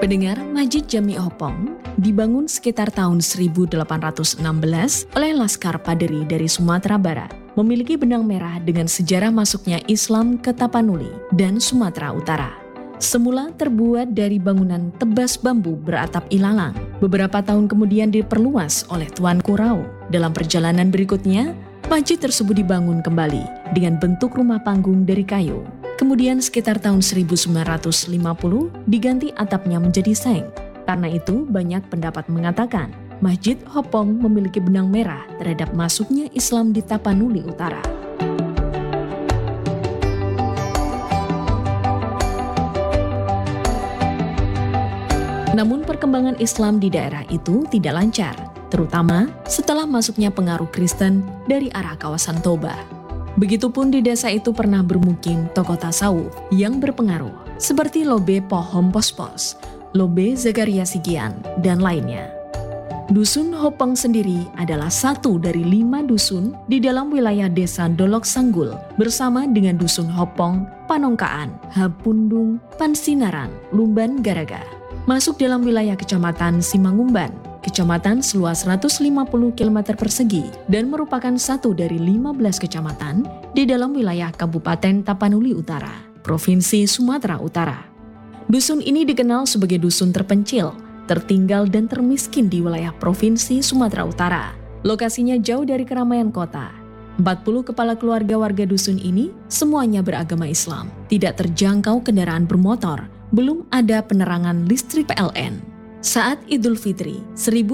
Pendengar, Masjid Jami' Hopong dibangun sekitar tahun 1816 oleh Laskar Paderi dari Sumatera Barat. Memiliki benang merah dengan sejarah masuknya Islam ke Tapanuli dan Sumatera Utara. Semula terbuat dari bangunan tebas bambu beratap ilalang. Beberapa tahun kemudian diperluas oleh Tuanku Rau. Dalam perjalanan berikutnya, masjid tersebut dibangun kembali dengan bentuk rumah panggung dari kayu. Kemudian sekitar tahun 1950 diganti atapnya menjadi seng. Karena itu banyak pendapat mengatakan Masjid Hopong memiliki benang merah terhadap masuknya Islam di Tapanuli Utara. Namun perkembangan Islam di daerah itu tidak lancar, terutama setelah masuknya pengaruh Kristen dari arah kawasan Toba. Begitupun di desa itu pernah bermukim tokoh tasawuf yang berpengaruh, seperti Lobe Pohom Pospos, Lobe Zakaria Sigian, dan lainnya. Dusun Hopong sendiri adalah satu dari 5 dusun di dalam wilayah desa Dolok Sanggul bersama dengan Dusun Hopong, Panongkaan, Hapundung, Pansinaran, Lumban Garaga. Masuk dalam wilayah Kecamatan Simangumban, kecamatan seluas 150 km persegi dan merupakan satu dari 15 kecamatan di dalam wilayah Kabupaten Tapanuli Utara, Provinsi Sumatera Utara. Dusun ini dikenal sebagai dusun terpencil, tertinggal dan termiskin di wilayah Provinsi Sumatera Utara. Lokasinya jauh dari keramaian kota. 40 kepala keluarga warga dusun ini semuanya beragama Islam. Tidak terjangkau kendaraan bermotor, belum ada penerangan listrik PLN. Saat Idul Fitri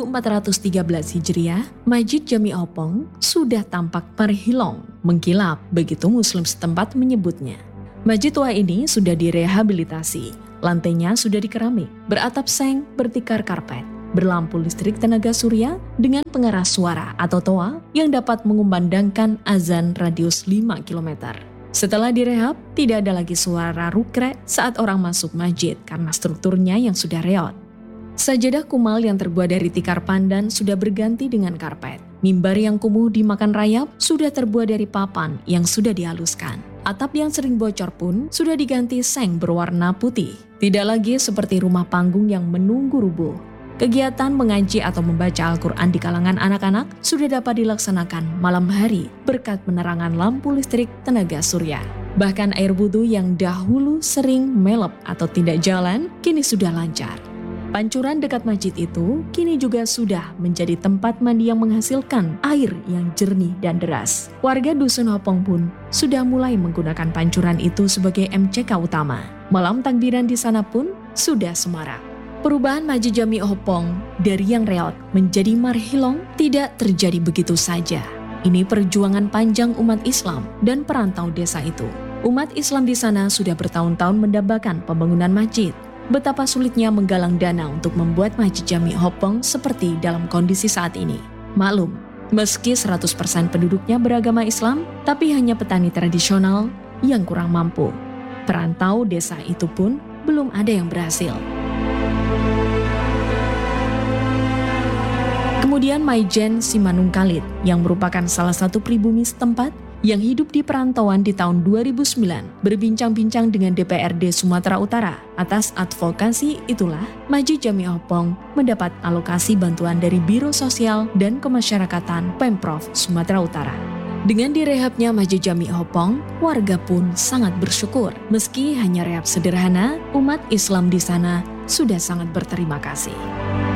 1413 Hijriah, Masjid Jami' Hopong sudah tampak parhilong, mengkilap, begitu Muslim setempat menyebutnya. Masjid tua ini sudah direhabilitasi, lantainya sudah dikeramik, beratap seng, bertikar karpet, berlampu listrik tenaga surya dengan pengeras suara atau toa yang dapat mengumandangkan azan radius 5 km. Setelah direhab, tidak ada lagi suara rukrek saat orang masuk masjid karena strukturnya yang sudah reot. Sajadah kumal yang terbuat dari tikar pandan sudah berganti dengan karpet. Mimbar yang kumuh dimakan rayap sudah terbuat dari papan yang sudah dihaluskan. Atap yang sering bocor pun sudah diganti seng berwarna putih. Tidak lagi seperti rumah panggung yang menunggu rubuh. Kegiatan mengaji atau membaca Al-Quran di kalangan anak-anak sudah dapat dilaksanakan malam hari berkat penerangan lampu listrik tenaga surya. Bahkan air wudhu yang dahulu sering melep atau tidak jalan, kini sudah lancar. Pancuran dekat masjid itu kini juga sudah menjadi tempat mandi yang menghasilkan air yang jernih dan deras. Warga Dusun Hopong pun sudah mulai menggunakan pancuran itu sebagai MCK utama. Malam takbiran di sana pun sudah semarak. Perubahan Masjid Jami' Hopong dari yang reot menjadi marhilong tidak terjadi begitu saja. Ini perjuangan panjang umat Islam dan perantau desa itu. Umat Islam di sana sudah bertahun-tahun mendambakan pembangunan masjid. Betapa sulitnya menggalang dana untuk membuat Masjid Jami' Hopong seperti dalam kondisi saat ini. Maklum, meski 100% penduduknya beragama Islam, tapi hanya petani tradisional yang kurang mampu. Perantau desa itu pun belum ada yang berhasil. Kemudian Maijen Simanung Kalit yang merupakan salah satu pribumi setempat yang hidup di perantauan di tahun 2009 berbincang-bincang dengan DPRD Sumatera Utara. Atas advokasi itulah Masjid Jami' Hopong mendapat alokasi bantuan dari Biro Sosial dan Kemasyarakatan Pemprov Sumatera Utara. Dengan direhabnya Masjid Jami' Hopong, warga pun sangat bersyukur. Meski hanya rehab sederhana, umat Islam di sana sudah sangat berterima kasih.